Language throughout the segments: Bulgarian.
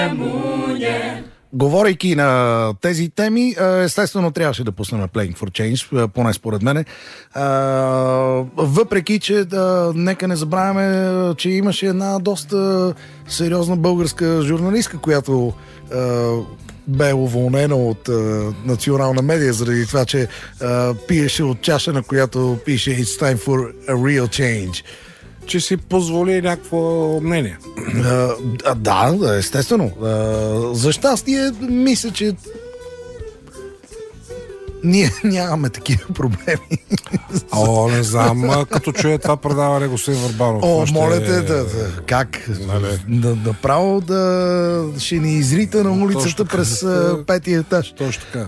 Говорейки на тези теми, естествено трябваше да пуснем Playing for Change, поне според мене. Въпреки, че нека не забравяме, че имаше една доста сериозна българска журналистка, която бе уволнена от национална медия заради това, че пиеше от чаша, на която пише It's time for a real change. Че си позволи някакво мнение. Да, естествено. За щастие, мисля, че ние нямаме такива проблеми. Не знам, като чуя това предаване господин Върбанов. Моля те, как? Направо ще ни изрита на улицата през петия етаж. Точно така.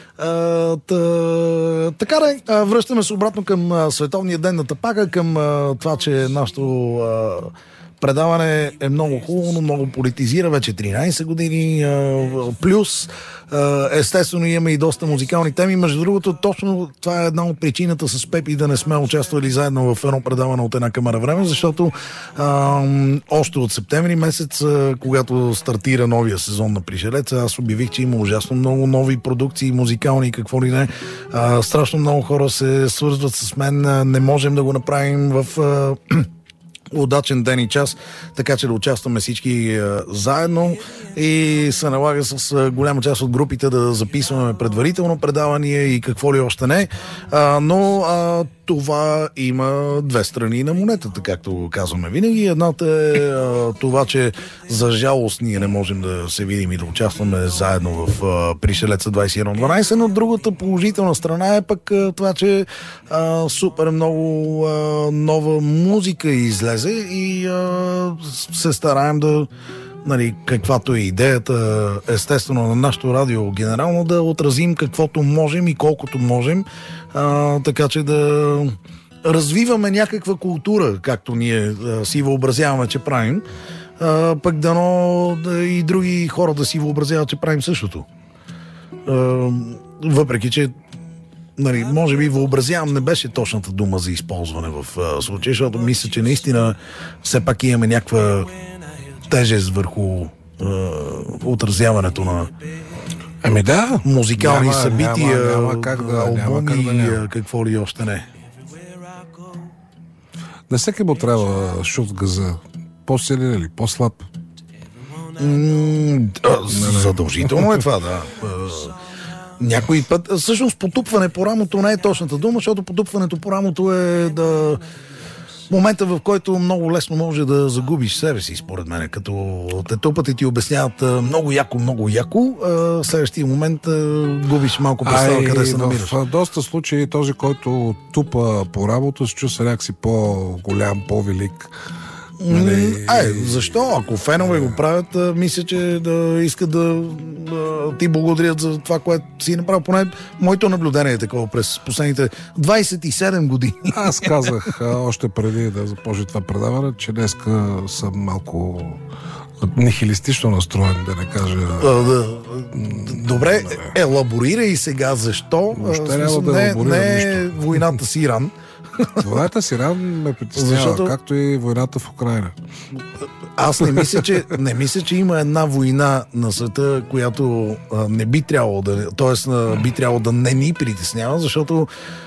Така да, връщаме се обратно към Световния ден на тапака, към това, че нашето предаване е много хубаво, но много политизира вече 13 години плюс. Естествено имаме и доста музикални теми. Между другото, точно това е една от причината с Пепи да не сме участвали заедно в едно предаване от една камера време, защото още от септември месец, когато стартира новия сезон на Пришелец, аз обявих, че има ужасно много нови продукции, музикални и какво ли не. Страшно много хора се свързват с мен. Не можем да го направим в удачен ден и час, така че да участваме всички заедно и се налага с голяма част от групите да записваме предварително предавания и какво ли още не. Но това има две страни на монетата, както казваме винаги. Едната е това, че за жалост ние не можем да се видим и да участваме заедно в Пришелеца 2112, но другата положителна страна е пък това, че супер много нова музика излезе и се стараем да, каквато е идеята, естествено, на нашото радио генерално, да отразим каквото можем и колкото можем, така че да развиваме някаква култура, както ние си въобразяваме, че правим, пък дано и други хора да си въобразяват, че правим същото. Въпреки, че може би въобразявам не беше точната дума за използване в случая, защото мисля, че наистина все пак имаме някаква тежест върху отразяването на музикални събития, албуми, какво ли още не. На всеки му трябва шут в газа. По-силен или по-слаб? Задължително е това, да. Някой път, всъщност потупване по рамото не е точната дума, защото потупването по рамото е момента, в който много лесно може да загубиш себе си, според мен. Като те тупат и ти обясняват много яко, следващия момент губиш малко представа къде се намираш. В доста случаи този, който тупа по рамото, се чувства някакси по-голям, по-велик. Защо? Ако фенове го правят, мисля, че да искат да ти благодарят за това, което си направил. Поне моето наблюдение е такова през последните 27 години. Аз казах още преди да започне това предаване, че днеска съм малко нихилистично настроен, да не кажа. Добре, елаборирай сега защо. Не е войната с Иран. Войната с Иран ме притеснява, както и войната в Украйна. Аз не мисля, че има една война на света, която не би трябвало да, т.е. би трябвало да не ни притеснява, защото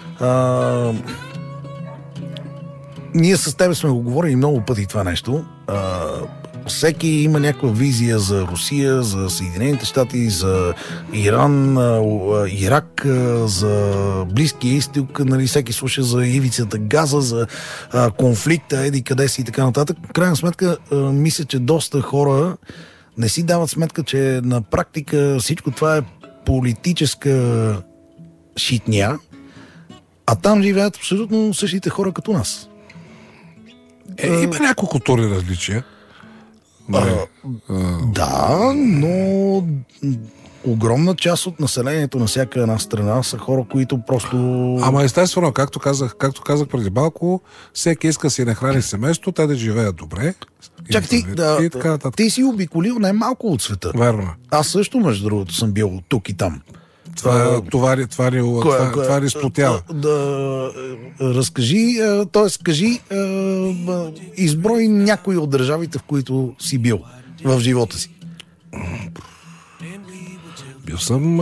ние с тебе сме го говорили много пъти това нещо. Всеки има някаква визия за Русия, за Съединените щати, за Иран, Ирак, за Близкия изток, всеки слуша за ивицата Газа, за конфликта, еди къде си и така нататък. В крайна сметка, мисля, че доста хора не си дават сметка, че на практика всичко това е политическа шитня, а там живеят абсолютно същите хора като нас. Има няколко културни различия. Да, но огромна част от населението на всяка една страна са хора, които просто... Ама естествено, както казах преди малко, всеки иска си нахрани семейство, те да живеят добре. Чак ти си обиколил най-малко от света. Верно. Аз също, между другото, съм бил тук и там. Това ни сплотява. Разкажи, т.е. кажи, изброй някои от държавите, в които си бил в живота си. Бил съм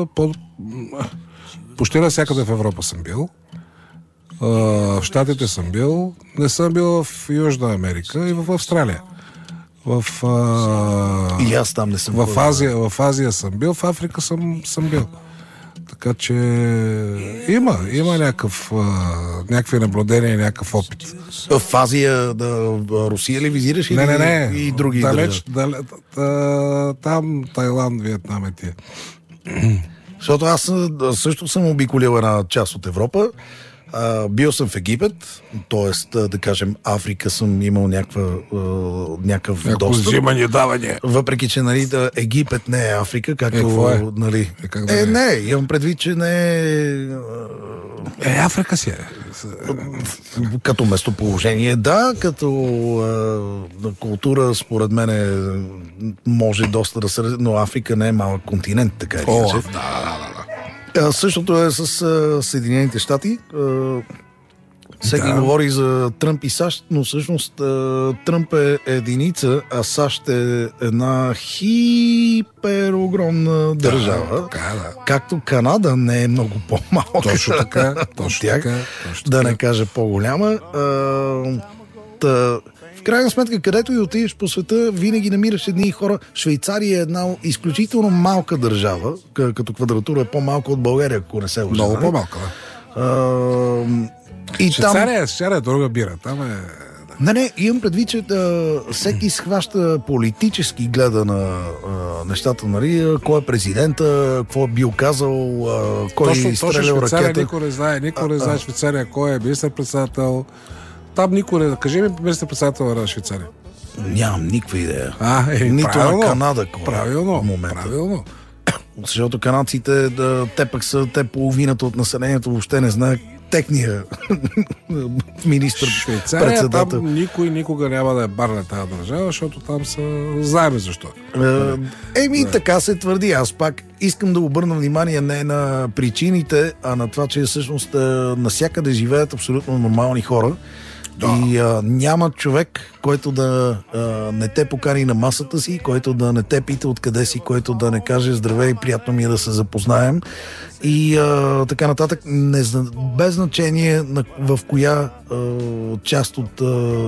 почти навсякъде в Европа съм бил. В Щатите съм бил. Не съм бил в Южна Америка и в Австралия. И аз там не съм. В Азия съм бил, в Африка съм бил. Така че има някакви наблюдения, някакъв опит. В Азия, Русия ли визираш? Не. И други далеч, там Тайланд, Виетнам е тия. Защото аз също съм обиколил една част от Европа. Бил съм в Египет, т.е. да кажем Африка съм имал някакъв достъп. Взимане, даване. Въпреки, че нали, Египет не е Африка, както... Нали, не, имам предвид, че не е... Африка си е. Като местоположение, да, като култура, според мен може доста да се... Но Африка не е малък континент, така или иначе. Същото е с Съединените щати. Всеки говори за Тръмп и САЩ, но всъщност Тръмп е единица, а САЩ е една хиперогромна държава. Както Канада не е много по-малка. Точно така. Да не кажа по-голяма. В крайна сметка, където и отидеш по света, винаги намираш едни хора. Швейцария е една изключително малка държава, като квадратура е по-малка от България, ако не се лъжа. Много по-малка, и Швейцария е друга бира. Там е... Не, имам предвид, че всеки схваща политически гледа на нещата, нали, кой е президента, какво е бил казал, кой е изстрелял ракета. Никой не знае Швейцария, кой е министър-председател. Там никой не... Кажи ми министър-председател на Швейцария. Нямам никаква идея. Нито правилно, на Канада. Правилно. Защото канадците, те половината от населението въобще не знаят техния министър-председател. Там никой никога няма да е барне тази държава, защото там са... Знаем защо. Така се твърди. Аз пак искам да обърна внимание не на причините, а на това, че всъщност насякъде живеят абсолютно нормални хора. И няма човек, който да не те покани на масата си, който да не те пита откъде си, който да не каже здравей, приятно ми е да се запознаем и така нататък, без значение в коя част от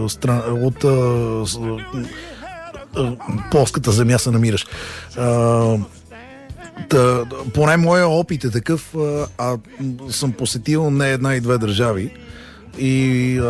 плоската земя се намираш. Поне моя опит е такъв, съм посетил не една и две държави. И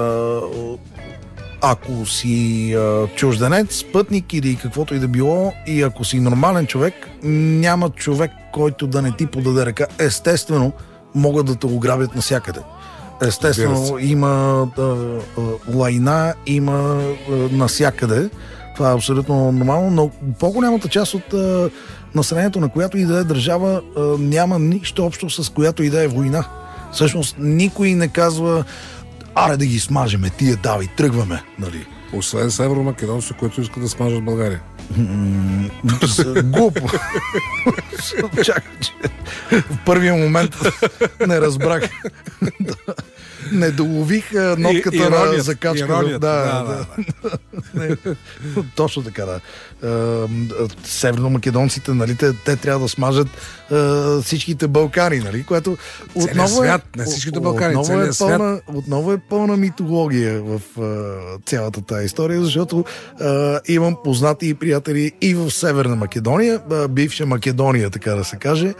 ако си чужденец, пътник или каквото и да било, и ако си нормален човек, няма човек, който да не ти подаде ръка. Естествено, могат да те ограбят навсякъде. Естествено, има лайна, има навсякъде. Това е абсолютно нормално, но по-голямата част от населението, на която и да е държава, няма нищо общо с която и да е война. Всъщност, никой не казва: аре да ги смажеме, тия давай, тръгваме, нали? Освен северомакедонци, които искат да смажат България. Глупо. Чакай, че в първия момент не разбрах. Не долових нотката на закачка. Да. Точно така, да. Северномакедонците, нали, те трябва да смажат всичките Балкани, нали, което отново свят, не всичките Балкани, целият свят. Отново е пълна митология в цялата тази история, защото имам познати и приятели и в Северна Македония, бивша Македония, така да се каже,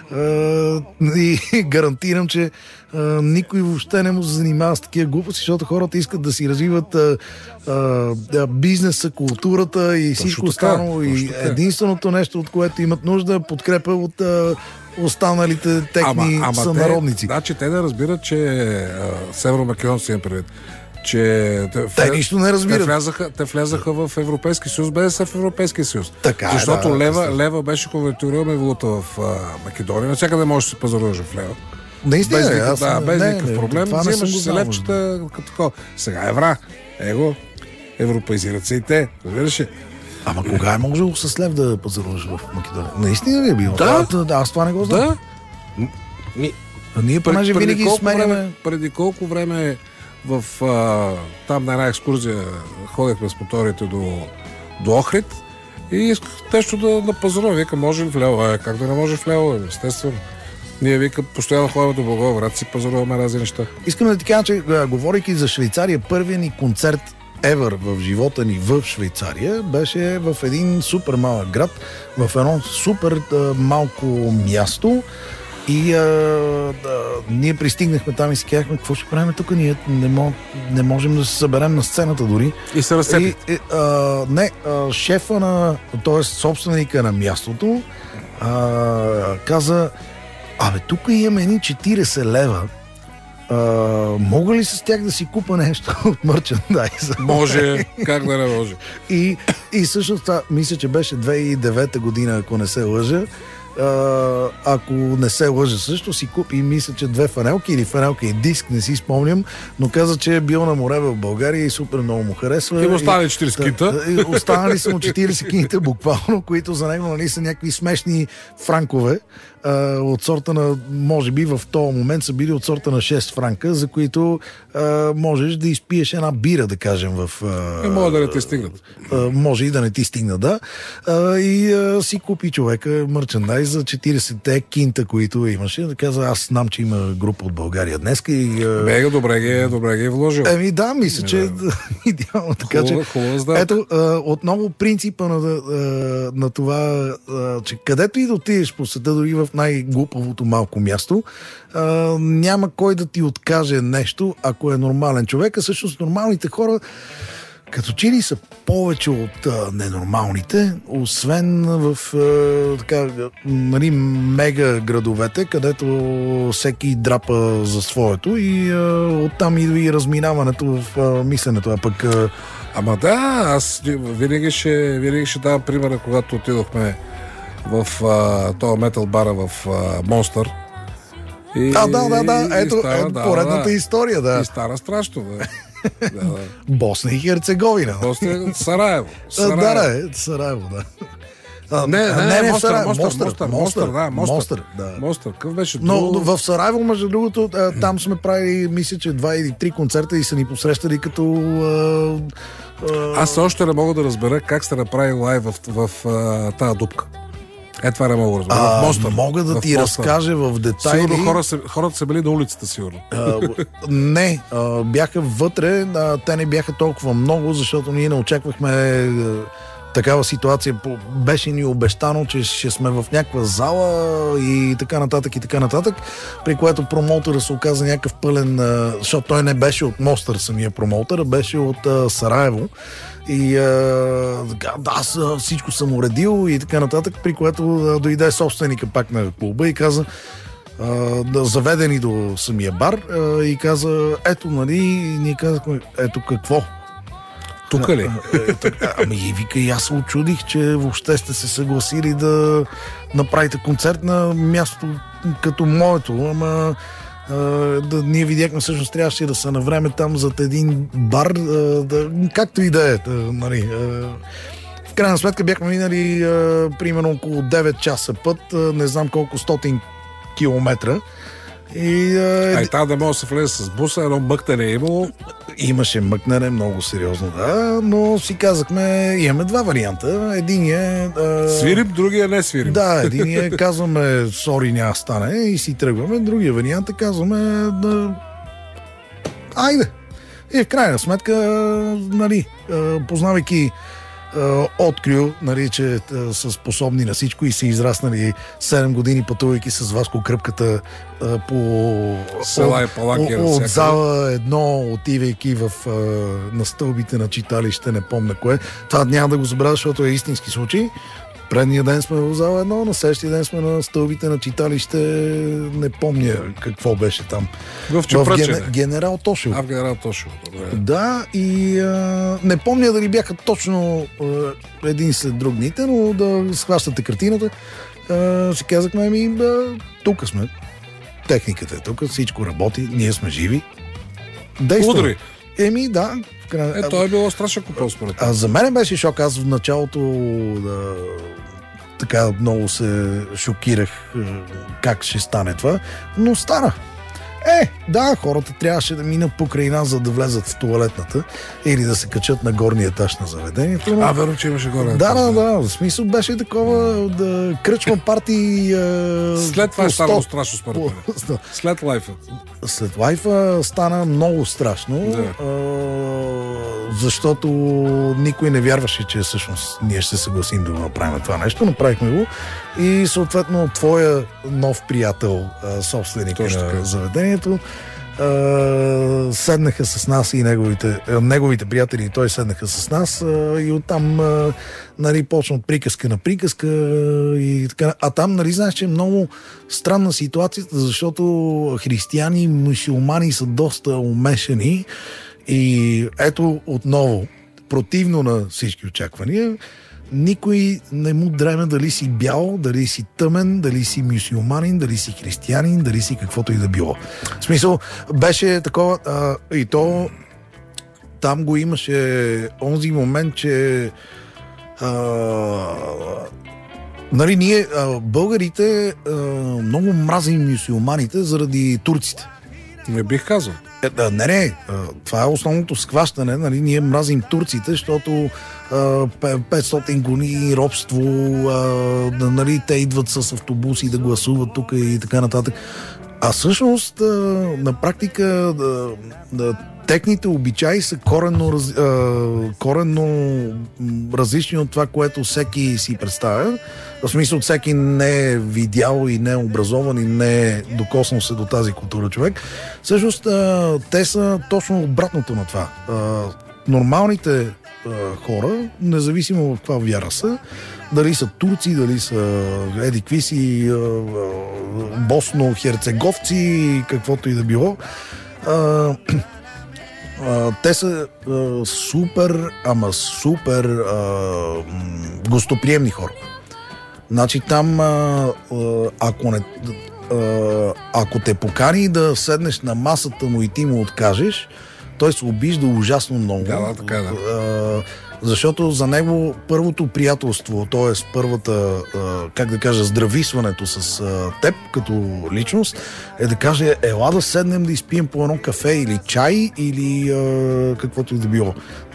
и гарантирам, че никой въобще не му се занимава с такива глупости, защото хората искат да си развиват бизнеса, културата и всичко останало. И единственото нещо, от което имат нужда, е подкрепа от останалите техни сънародници. Значи те да разбират, че северомакедонци имам предвид, че те нищо не разбират. Те влязаха в Европейски съюз, без да са в Европейския съюз. Така, защото лева беше конвертирана валута в Македония. Навсякъде можеш да се пазаруваш в лева. Наистина, без никакъв проблем. Взимаш се левчета като сега евра. Его, европейзират се и те. Разбираш ли? Ама кога е можело с лев да пазаруваш в Македония? Наистина ли е било? Да, аз това не го знам. Да. Ние понеже винаги сменяме... Преди колко време там на една екскурзия ходехме с моторите до Охрид И исках нещо да пазарувам. Вика, може ли в Лево? Как да не може в Лево? Естествено. Ние, вика, постоянно ходим до Благоевград, си пазаруваме разни неща. Искам да ти кажа, че говорейки за Швейцария, първият ни концерт ever в живота ни в Швейцария беше в един супер малък град, в едно супер малко място. И ние пристигнахме там и си казахме, какво ще правим тук? Ние не можем да се съберем на сцената дори. И се разцепи. Шефа т.е. собственика на мястото, каза, тук имаме едни 40 лева. Мога ли с тях да си купа нещо от мърчендайза? Може, как да не може. И всъщност това, мисля, че беше 2009 година, ако не се лъжа. Ако не се лъжа също, си купи, мисля, че 2 фанелки или фанелка и диск, не си спомням, но каза, че е бил на море в България и супер много му харесва. И останали 40 кинта. Останали са му 40 кинта буквално, които за него са някакви смешни франкове. От сорта на, може би в този момент са били от сорта на 6 франка, за които можеш да изпиеш една бира, да кажем, може да не ти стигнат. Може и да не ти стигна, да. И си купи човека мърчендайз за 40-те кинта, които имаше. Да каза, аз знам, че има група от България днеска и... Мега добре ги е вложил. Да, мисля, че е идеално. Така, хубаво, ето, отново принципа на това, че където и да отидеш по света, дори в най-глупавото малко място, няма кой да ти откаже нещо, ако е нормален човек, а всъщност нормалните хора като че ли са повече от ненормалните, освен в мега градовете, където всеки драпа за своето и оттам идва и разминаването в мисленето, пък... Ама да, аз винаги ще давам примера, когато отидохме в този метал бара в Монстър. Ето поредната история, да. И стара страшно, да. Босна и Херцеговина. Сараево. Сараево, да. Монстър. Какъв беше? Но в Сараево, между другото, там сме правили, мисля, че 2 или 3 концерта и са ни посрещали като... Аз още не мога да разбера как сте направили лайв в тази дупка. Това не мога да разбера. В Монстър. Мога да ти разкажа в детайли. Сигурно хората са били на улицата, сигурно. Не, бяха вътре, те не бяха толкова много, защото ние не очаквахме такава ситуация. Беше ни обещано, че ще сме в някаква зала и така нататък, при което промоутъра се оказа някакъв пълен, защото той не беше от Мостър самия промоутър, а беше от Сараево. И аз всичко съм уредил и така нататък, при което дойде собственика пак на клуба и каза, заведени до самия бар, и каза, ето, нали, ние казахме, ето какво? Тук ли? И вика, и аз се очудих, че въобще сте се съгласили да направите концерт на място като моето, ама ние видяхме, всъщност трябваше да са на време там зад един бар, както и да е. Нали. В крайна сметка бяхме минали примерно около 9 часа път, не знам колко стотин километра. Там да може да се влезе с буса, едно мъкнене е имало. Имаше мъкнене, много сериозно, да, но си казахме, имаме 2 варианта. Един е... свирим, другия не свирим. Да, един е, казваме, сори, няма стане и си тръгваме. Другия вариант е, казваме, айде. И в крайна сметка, нали, познавайки открил, нали, че са способни на всичко и са израснали 7 години пътувайки с Васко Кръпката по села и палаки от зала едно, отивайки на стълбите на читалище, не помня кое. Това няма да го забравя, защото е истински случай. Предния ден сме в зала едно, на следващия ден сме на стълбите на читалище, не помня какво беше там. В Генерал Тошево. В Генерал Тошево, добре. Да, и не помня дали бяха точно един след друг дните, но да схващате картината, си казахме, тук сме. Техниката е тук, всичко работи, ние сме живи. Действаме. Да. Това е било страшен купол според. За мен беше шок. Аз в началото така много се шокирах как ще стане това, но стана. Да, хората трябваше да минат покрай нас, за да влезат в тоалетната или да се качат на горния етаж на заведението. Но... верно, че имаше горе. Да. В смисъл беше такова кръчма парти. След това е станало страшно според мен. След лайфа. След лайфа стана много страшно, защото никой не вярваше, че всъщност ние ще се съгласим да го направим това нещо. Направихме го и съответно твоя нов приятел, собственик на заведението, седнаха с нас и неговите приятели и той седнаха с нас и оттам почна от приказка на приказка и така. А там, знаеш, че е много странна ситуацията, защото християни и мюсюлмани са доста умешани и ето отново, противно на всички очаквания, никой не му дреме дали си бял, дали си тъмен, дали си мюсюлманин, дали си християнин, дали си каквото и да било. В смисъл, беше такова и то там го имаше онзи момент, че ние, българите, много мразим мюсюлманите заради турците. Не бих казал. Не, това е основното схващане. Ние мразим турците, защото 500 години робство, те идват с автобуси да гласуват тук и така нататък. А всъщност, на практика, техните обичаи са коренно различни от това, което всеки си представя. В смисъл, всеки не е видял и не е образован и не е докоснал се до тази култура човек. Всъщност, те са точно обратното на това. Нормалните хора, независимо в каква вяра са, дали са турци, дали са едикви си босно-херцеговци, каквото и да било, те са супер гостоприемни хора. Значи там, ако те покани да седнеш на масата му и ти му откажеш, той се обижда ужасно много. Така. Защото за него първото приятелство, т.е. първата, здрависването с теб като личност, е да каже, ела да седнем да изпием по едно кафе или чай или каквото и да било.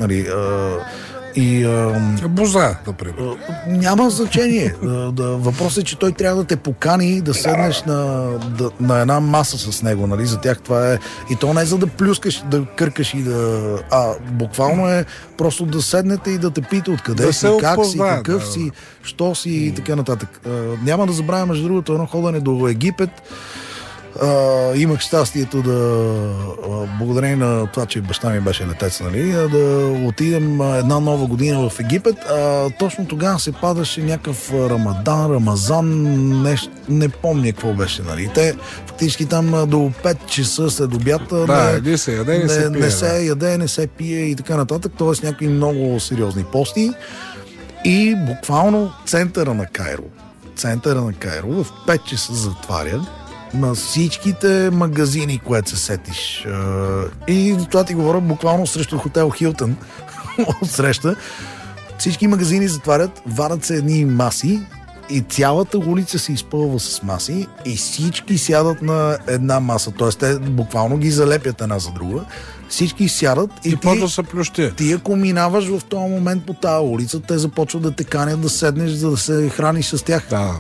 Боза, например. Няма значение. Въпросът е, че той трябва да те покани да седнеш на една маса с него. За тях това е... И то не е за да плюскаш, да къркаш и да... буквално е просто да седнете и да те пита откъде си, как си, какъв си, що си и така нататък. Няма да забравя, между другото, едно ходене до Египет. Имах щастието благодарение на това, че баща ми беше летец, да отидем една нова година в Египет. Точно тогава се падаше някакъв Рамазан, не помня какво беше. Те фактически там до 5 часа след обята не се яде, не се пие и така нататък. Т.е. някакви много сериозни пости. И буквално центъра на Кайро в 5 часа затваря на всичките магазини, което се сетиш. И това ти говоря буквално срещу хотел Хилтън отсреща. Всички магазини затварят, варят се едни маси и цялата улица се изпълва с маси и всички сядат на една маса. Тоест, те буквално ги залепят една за друга. Всички сядат и ти ако минаваш в този момент по тази улица, те започват да те канят да седнеш, за да се храниш с тях. Да.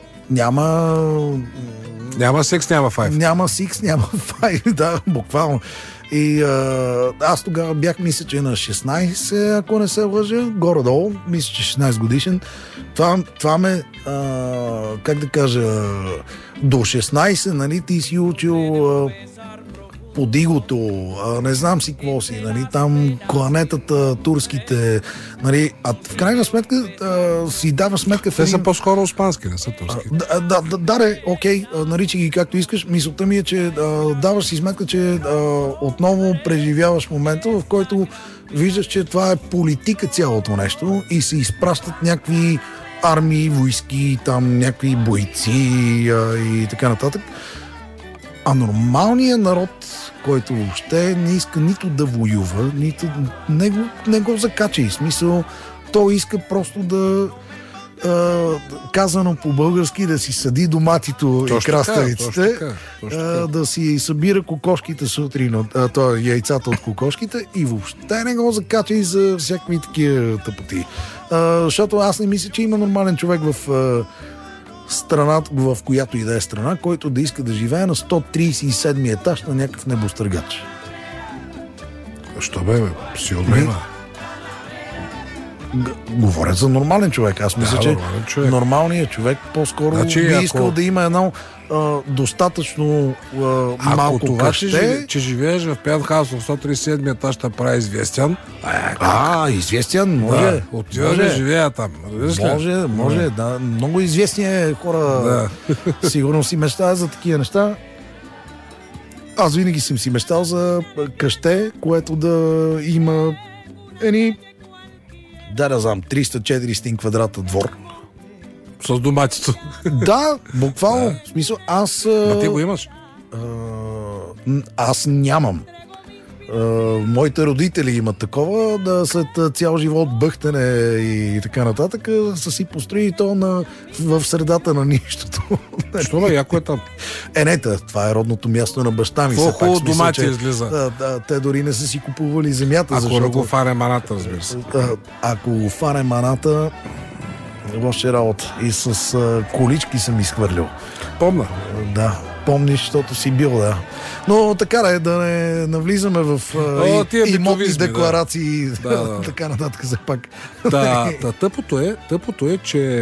Няма секс, няма файв. Няма секс, няма файв, да, буквално. И аз тогава бях, мисля, че на 16, ако не се лъжа, горе-долу, мисля, че 16 годишен. Това ме, до 16, ти си учил подигото, не знам си какво си, там кланетата, турските, а в крайна сметка си дава сметка... Те са по-скоро испански, не са турски. Окей, наричай ги както искаш. Мисълта ми е, че даваш си сметка, че отново преживяваш момента, в който виждаш, че това е политика цялото нещо и се изпращат някакви армии, войски, там някакви бойци и така нататък. А нормалният народ, който въобще не иска нито да воюва, нито не го закача. В смисъл, той иска просто казано по-български, да си съди доматито и краставиците, да си събира кокошките сутрин, яйцата от кокошките и въобще не го закача и за всякакви такива тъпоти. Защото аз не мисля, че има нормален човек в страната, в която и да е страна, който да иска да живее на 137 етаж на някакъв небостъргач. Що бе? Сигурно има. Говоря за нормален човек. Аз мисля, че нормалният човек по-скоро би искал да има едно достатъчно малко това, къще. че живееш в пентхаус в 137 етаж, ще прави известен. Известен, може. Отиваш да живея там. Може, да. Много известни хора сигурно си мечтаят за такива неща. Аз винаги съм си мечтал за къще, което да има да знам, 300-400 квадрата двор. С доматито. Да, буквално. В смисъл, аз... ти го имаш? Аз нямам. Моите родители имат такова, да след цял живот бъхтене и така нататък, са си построили то в средата на нищото. Що бе, яко е там? Това е родното място на баща ми. Колко домати излиза? Те дори не са си купували земята. Ако го фаре маната, разбира се. Ако го фаре маната, лоша работа. И с колички съм изхвърлил. Помна? Да. Помниш, защото си бил, да. Но така да не навлизаме в имотни декларации, така нататък, все пак. Тъпото е, че